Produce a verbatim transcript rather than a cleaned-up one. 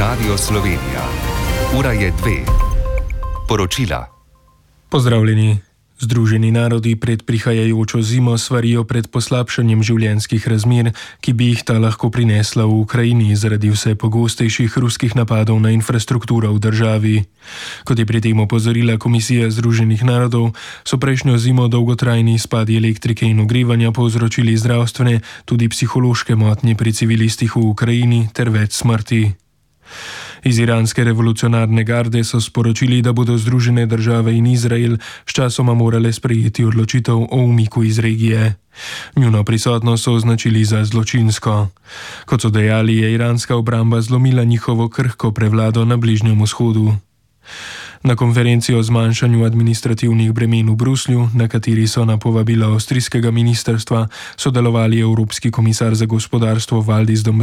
Radio Slovenija. Ura je dve. Poročila. Pozdravljeni. Združeni narodi pred prihajajočo zimo svarijo pred poslabšanjem življenjskih razmer, ki bi jih ta lahko prinesla v Ukrajini zaradi vse pogostejših ruskih napadov na infrastrukturo v državi. Kot je pri tem opozorila Komisija Združenih narodov, so prejšnjo zimo dolgotrajni izpadi elektrike in ogrevanja povzročili zdravstvene, tudi psihološke motnje pri civilistih v Ukrajini ter več smrti. Iz iranske revolucionarne garde so sporočili, da bodo Združene države in Izrael sčasoma morale sprejeti odločitev o umiku iz regije. Njuno prisotnost so označili za zločinsko. Kot so dejali, je iranska obramba zlomila njihovo krhko prevlado na Bližnjem vzhodu. Na konferenci o zmanjšanju administrativnih bremen v Bruslju, na kateri so na povabilo avstrijskega ministrstva sodelovali Evropski komisar za gospodarstvo Valdis Dombrovskis